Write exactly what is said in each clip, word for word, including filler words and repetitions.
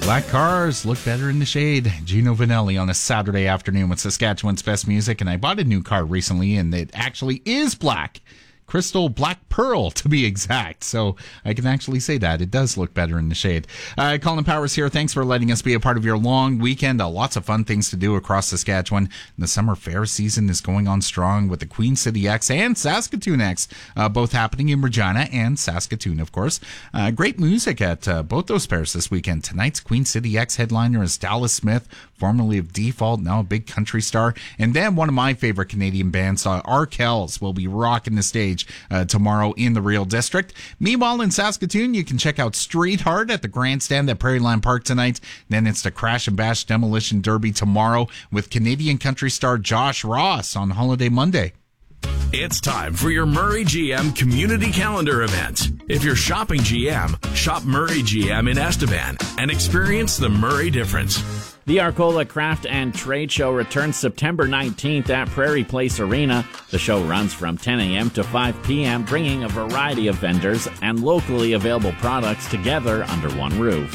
Black cars look better in the shade. Gino Vanelli on a Saturday afternoon with Saskatchewan's best music. And I bought a new car recently, and it actually is black. Crystal black pearl, to be exact. So I can actually say that. It does look better in the shade. Uh, Colin Powers here. Thanks for letting us be a part of your long weekend. Uh, lots of fun things to do across Saskatchewan. The summer fair season is going on strong with the Queen City X and Saskatoon X, uh, both happening in Regina and Saskatoon, of course. Uh, great music at uh, both those fairs this weekend. Tonight's Queen City X headliner is Dallas Smith, formerly of Default, now a big country star. And then one of my favorite Canadian bands, uh, Arkells, will be rocking the stage Uh, tomorrow in the Real District. Meanwhile, in Saskatoon, you can check out Street Heart at the Grandstand at Prairieland Park tonight. Then it's the Crash and Bash Demolition Derby tomorrow with Canadian country star Josh Ross on Holiday Monday. It's time for your Murray G M Community Calendar event. If you're shopping G M, shop Murray G M in Estevan and experience the Murray difference. The Arcola Craft and Trade Show returns September nineteenth at Prairie Place Arena. The show runs from ten a.m. to five p.m., bringing a variety of vendors and locally available products together under one roof.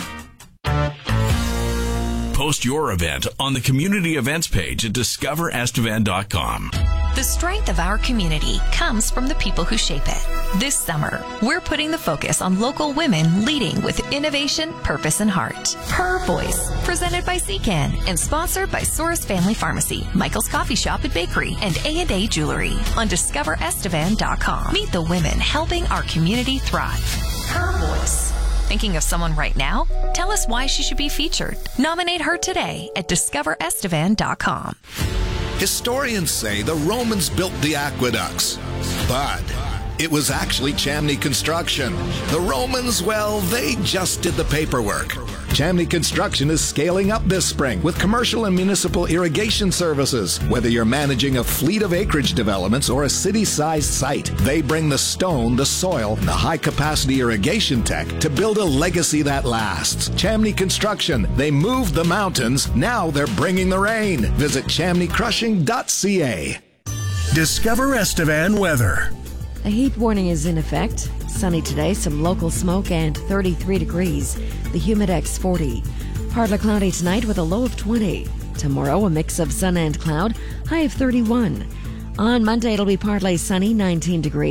Post your event on the community events page at discover estevan dot com. The strength of our community comes from the people who shape it. This summer, we're putting the focus on local women leading with innovation, purpose, and heart. Her Voice, presented by C CAN and sponsored by Source Family Pharmacy, Michael's Coffee Shop and Bakery, and A and A Jewelry on discover estevan dot com. Meet the women helping our community thrive. Her Voice. Thinking of someone right now? Tell us why she should be featured. Nominate her today at discover estevan dot com. Historians say the Romans built the aqueducts, but it was actually Chamney Construction. The Romans, well, they just did the paperwork. Chamney Construction is scaling up this spring with commercial and municipal irrigation services. Whether you're managing a fleet of acreage developments or a city-sized site, they bring the stone, the soil, and the high-capacity irrigation tech to build a legacy that lasts. Chamney Construction, they moved the mountains, now they're bringing the rain. Visit chamney crushing dot c a. Discover Estevan weather. A heat warning is in effect. Sunny today, some local smoke, and thirty-three degrees. The Humidex forty. Partly cloudy tonight with a low of twenty. Tomorrow, a mix of sun and cloud, high of thirty-one. On Monday, it'll be partly sunny, nineteen degrees.